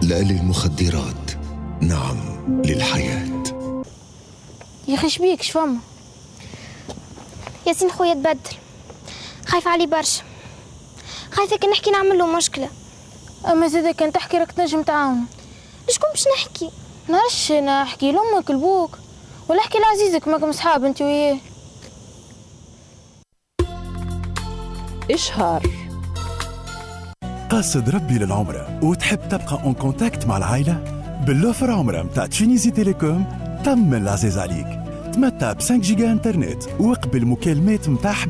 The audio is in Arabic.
لا للمخدرات، نعم للحياة. يا أخي شبيك شفما؟ ياسين خويا تبدل، خايفة عليه برشا، خايفة كان نحكي نعمل له مشكلة. أما زادا كان تحكي راك تنجم تعاون. لشكون باش نحكي؟ نعرفش، أنا أحكي لأمك لبوك ولا أحكي لعزيزك، ماكم صحاب أنت وياه. إشهار. قاصد ربي للعمرة وتحب تبقى اون كونتاكت مع العائلة؟ باللوفر عمرة متاع تشينيزي تيليكوم طمن العزيز عليك. تمتع ب 5 جيجا انترنت وقبل مكالمات متاع